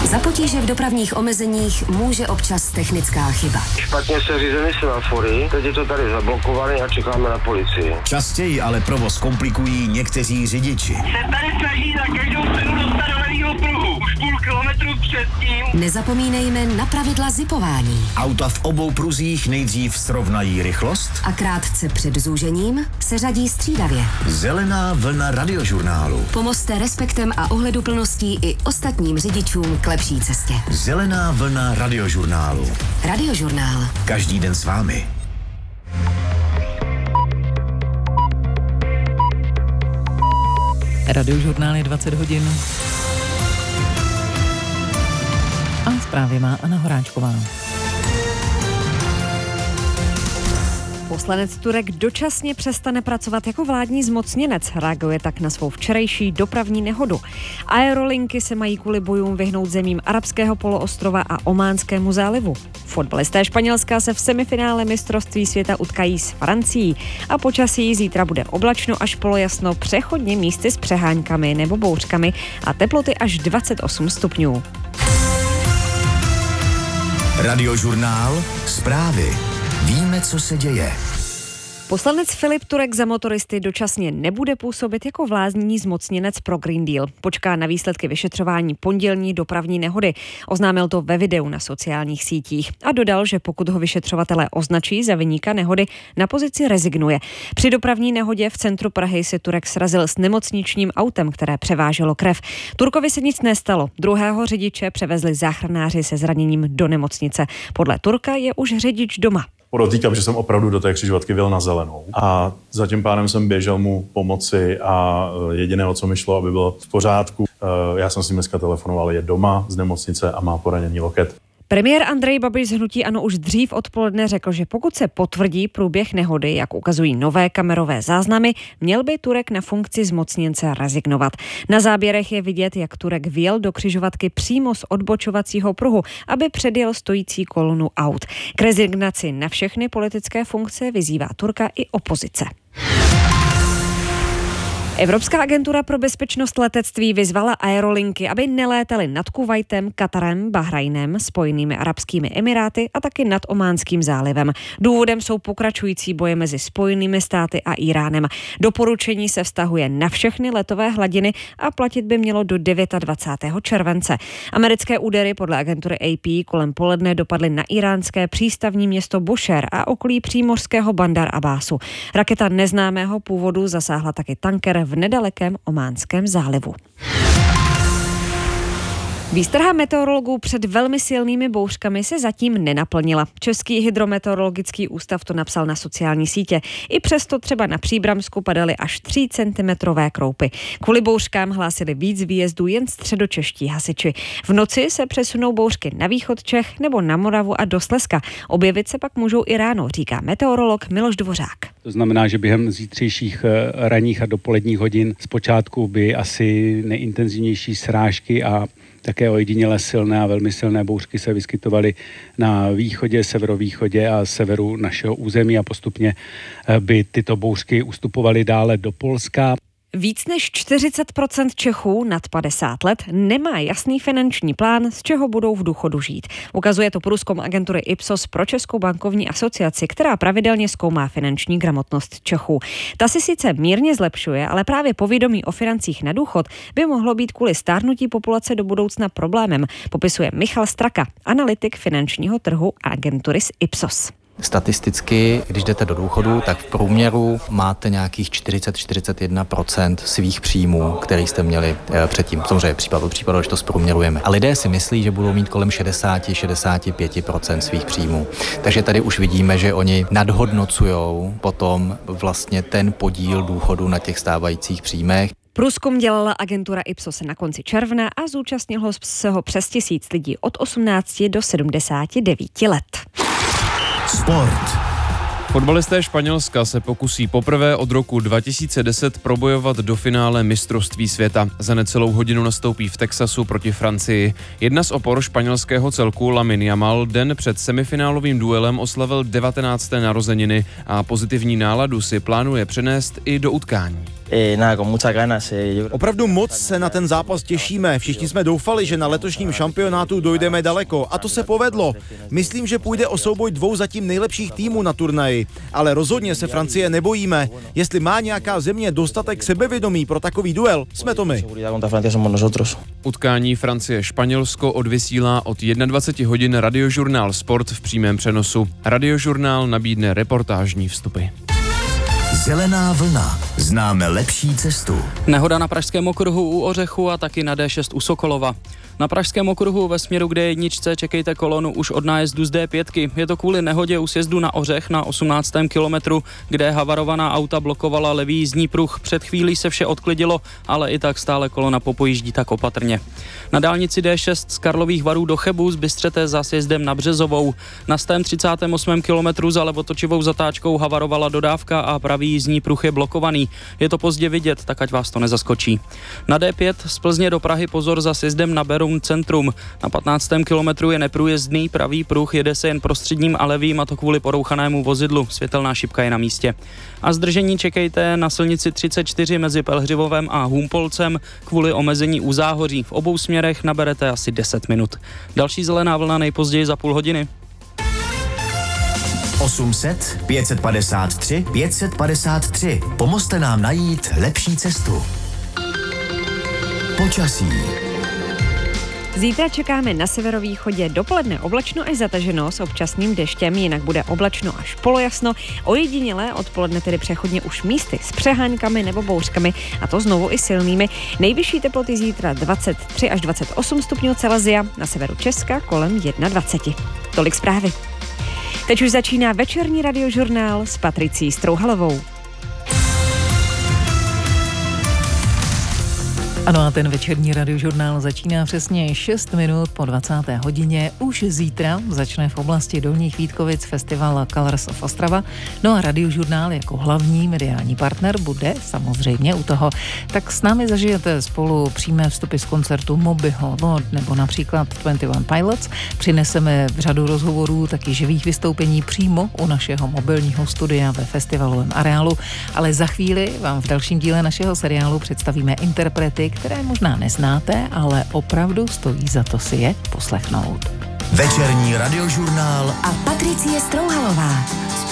Za potíže v dopravních omezeních může občas technická chyba. Špatně se řízeny semafory, teď je to tady zablokované a čekáme na policii. Častěji ale provoz komplikují někteří řidiči. Se tady snaží na každou cenu dostat do levýho pruhu. Už půl kilometru předtím. Nezapomeňme na pravidla zipování. Auta v obou pruzích nejdřív srovnají rychlost A krátce před zúžením se řadí střídavě. Zelená vlna radiožurnálu. Pomozte respektem a ohleduplností i ostatním řidičům k lepší cestě. Zelená vlna radiožurnálu. Radiožurnál. Každý den s vámi. Radiožurnál je 20 hodin. A zprávy má Anna Horáčková. Poslanec Turek dočasně přestane pracovat jako vládní zmocněnec. Reaguje tak na svou včerejší dopravní nehodu. Aerolinky se mají kvůli bojům vyhnout zemím Arabského poloostrova a Ománskému zálivu. Fotbalisté Španělska se v semifinále mistrovství světa utkají s Francií a počasí zítra bude oblačno až polojasno, přechodně místy s přeháňkami nebo bouřkami a teploty až 28 stupňů. Radiožurnál. Zprávy. Víme, co se děje. Poslanec Filip Turek za motoristy dočasně nebude působit jako vládní zmocněnec pro Green Deal. Počká na výsledky vyšetřování pondělní dopravní nehody. Oznámil to ve videu na sociálních sítích a dodal, že pokud ho vyšetřovatelé označí za viníka nehody, na pozici rezignuje. Při dopravní nehodě v centru Prahy se Turek srazil s nemocničním autem, které převáželo krev. Turkovi se nic nestalo. Druhého řidiče převezli záchranáři se zraněním do nemocnice. Podle Turka je už řidič doma. Podotýkám, že jsem opravdu do té křižovatky vyjel na zelenou a za tím pádem jsem běžel mu pomoci a jediné, o co mi šlo, aby bylo v pořádku. Já jsem si dneska telefonoval, je doma z nemocnice a má poraněný loket. Premiér Andrej Babiš z hnutí ANO už dřív odpoledne řekl, že pokud se potvrdí průběh nehody, jak ukazují nové kamerové záznamy, měl by Turek na funkci zmocněnce rezignovat. Na záběrech je vidět, jak Turek vjel do křižovatky přímo z odbočovacího pruhu, aby předjel stojící kolonu aut. K rezignaci na všechny politické funkce vyzývá Turka i opozice. Evropská agentura pro bezpečnost letectví vyzvala aerolinky, aby nelétaly nad Kuvajtem, Katarem, Bahrajnem, Spojenými arabskými emiráty a taky nad Ománským zálivem. Důvodem jsou pokračující boje mezi Spojenými státy a Íránem. Doporučení se vztahuje na všechny letové hladiny a platit by mělo do 29. července. Americké údery podle agentury AP kolem poledne dopadly na iránské přístavní město Bushehr a okolí přímořského Bandar Abbasu. Raketa neznámého původu zasáhla taky tanker v nedalekém Ománském zálivu. Výstraha meteorologů před velmi silnými bouřkami se zatím nenaplnila. Český hydrometeorologický ústav to napsal na sociální sítě. I přesto třeba na Příbramsku padaly až 3 centimetrové kroupy. Kvůli bouřkám hlásili víc výjezdů jen středočeští hasiči. V noci se přesunou bouřky na východ Čech nebo na Moravu a do Slezska. Objevit se pak můžou i ráno, říká meteorolog Miloš Dvořák. To znamená, že během zítřejších ranních a dopoledních hodin zpočátku by asi nejintenzivnější srážky a také ojedinělé silné a velmi silné bouřky se vyskytovaly na východě, severovýchodě a severu našeho území a postupně by tyto bouřky ustupovaly dále do Polska. Víc než 40% Čechů nad 50 let nemá jasný finanční plán, z čeho budou v důchodu žít. Ukazuje to průzkum agentury Ipsos pro Českou bankovní asociaci, která pravidelně zkoumá finanční gramotnost Čechů. Ta si sice mírně zlepšuje, ale právě povědomí o financích na důchod by mohlo být kvůli stárnutí populace do budoucna problémem, popisuje Michal Straka, analytik finančního trhu agentury z Ipsos. Statisticky, když jdete do důchodu, tak v průměru máte nějakých 40-41% svých příjmů, který jste měli předtím. Samozřejmě případ, když to zprůměrujeme. A lidé si myslí, že budou mít kolem 60-65% svých příjmů. Takže tady už vidíme, že oni nadhodnocujou potom vlastně ten podíl důchodu na těch stávajících příjmech. Průzkum dělala agentura Ipsos na konci června a zúčastnilo se ho přes 1000 lidí od 18 do 79 let. Sport. Fotbalisté Španělska se pokusí poprvé od roku 2010 probojovat do finále mistrovství světa. Za necelou hodinu nastoupí v Texasu proti Francii. Jedna z opor španělského celku Lamine Yamal den před semifinálovým duelem oslavil 19. narozeniny a pozitivní náladu si plánuje přenést i do utkání. Opravdu moc se na ten zápas těšíme. Všichni jsme doufali, že na letošním šampionátu dojdeme daleko a to se povedlo. Myslím, že půjde o souboj dvou zatím nejlepších týmů na turnaji, ale rozhodně se Francie nebojíme. Jestli má nějaká země dostatek sebevědomí pro takový duel, jsme to my. Utkání Francie-Španělsko odvysílá od 21 hodin Radiožurnál Sport v přímém přenosu. Radiožurnál nabídne reportážní vstupy. Zelená vlna. Známe lepší cestu. Nehoda na pražském okruhu u Ořechu a taky na D6 u Sokolova. Na pražském okruhu ve směru k D1 čekejte kolonu už od nájezdu z D5. Je to kvůli nehodě u sjezdu na Ořech na 18. kilometru, kde havarovaná auta blokovala levý jízdní pruh. Před chvílí se vše odklidilo, ale i tak stále kolona popojíždí tak opatrně. Na dálnici D6 z Karlových Varů do Chebu zbystřete za sjezdem na Březovou. Na 138. kilometru za levotočivou zatáčkou havarovala dodávka a pravý jízdní pruh je blokovaný. Je to pozdě vidět, tak ať vás to nezaskočí. Na D5 z Plzně do Prahy pozor za sjezdem na Beroun centrum. Na 15. kilometru je neprůjezdný, pravý pruh jede se jen prostředním a levým, a to kvůli porouchanému vozidlu. Světelná šipka je na místě. A zdržení čekejte na silnici 34 mezi Pelhřivovem a Humpolcem kvůli omezení u Záhoří. V obou směrech naberete asi 10 minut. Další zelená vlna nejpozději za půl hodiny. 800 553 553. Pomozte nám najít lepší cestu. Počasí. Zítra čekáme na severovýchodě dopoledne oblačno až zataženo s občasným deštěm, jinak bude oblačno až polojasno. Ojedinělé odpoledne tedy přechodně už místy s přeháňkami nebo bouřkami, a to znovu i silnými. Nejvyšší teploty zítra 23 až 28 stupňů Celsia, na severu Česka kolem 21. Tolik zprávy. Teď už začíná večerní radiožurnál s Patricí Strouhalovou. Ano, a ten večerní radiožurnál začíná přesně 6 minut po 20. hodině. Už zítra začne v oblasti Dolních Vítkovic festival Colors of Ostrava. No a radiožurnál jako hlavní mediální partner bude samozřejmě u toho. Tak s námi zažijete spolu přímé vstupy z koncertu Mobyho nebo například 21 Pilots. Přineseme řadu rozhovorů, taky živých vystoupení přímo u našeho mobilního studia ve festivalovém areálu. Ale za chvíli vám v dalším díle našeho seriálu představíme interprety, které možná neznáte, ale opravdu stojí za to si je poslechnout. Večerní radiožurnál a Patricie Strouhalová.